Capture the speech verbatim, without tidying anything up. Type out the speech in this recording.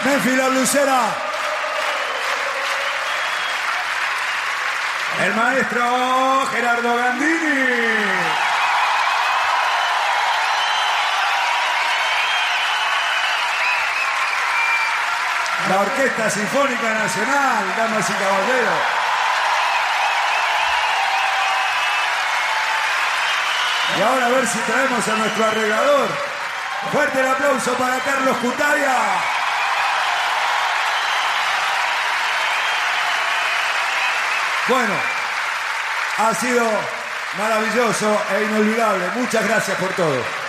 Memphis La Blusera. El maestro Gerardo Gandini. La Orquesta Sinfónica Nacional, damas y caballeros. Y ahora a ver si traemos a nuestro arreglador. Fuerte el aplauso para Carlos Cutaria. Bueno, ha sido maravilloso e inolvidable. Muchas gracias por todo.